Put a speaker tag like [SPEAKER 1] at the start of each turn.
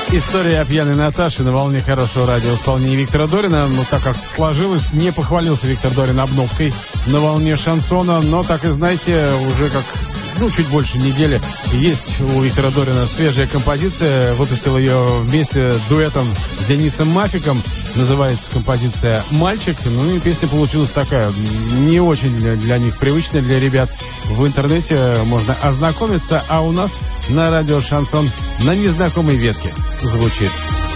[SPEAKER 1] История о пьяной Наташе на волне хорошего радиоисполнения Виктора Дорина. Ну, так как сложилось, не похвалился Виктор Дорин обновкой на волне шансона. Но, так и знаете, уже как, чуть больше недели есть у Виктора Дорина свежая композиция. Выпустил ее вместе дуэтом с Денисом Мафиком. Называется композиция «Мальчик». Ну и песня получилась такая, не очень для них привычная, для ребят. В интернете можно ознакомиться, а у нас на радио «Шансон» на незнакомой ветке звучит.